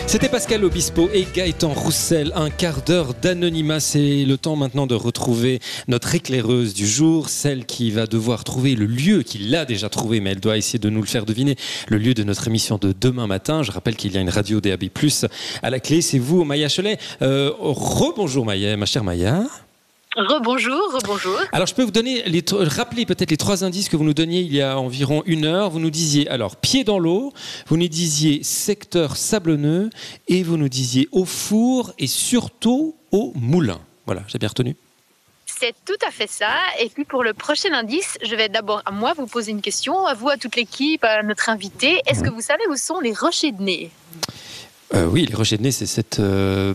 C'était Pascal Obispo et Gaëtan Roussel, un quart d'heure d'anonymat. C'est le temps maintenant de retrouver notre éclaireuse du jour, celle qui va devoir trouver le lieu, qui l'a déjà trouvé, mais elle doit essayer de nous le faire deviner, le lieu de notre émission de demain matin. Je rappelle qu'il y a une radio DAB+, à la clé. C'est vous, Maya Cholet. Rebonjour Maya, ma chère Maya. Rebonjour. Alors je peux vous donner, rappeler peut-être les 3 indices que vous nous donniez il y a environ 1 heure. Vous nous disiez alors pied dans l'eau, vous nous disiez secteur sablonneux et vous nous disiez au four et surtout au moulin. Voilà, j'ai bien retenu. C'est tout à fait ça. Et puis pour le prochain indice, je vais d'abord à moi vous poser une question, à vous, à toute l'équipe, à notre invité. Est-ce que vous savez où sont les rochers de nez ? Oui, les rochers de nez, c'est cette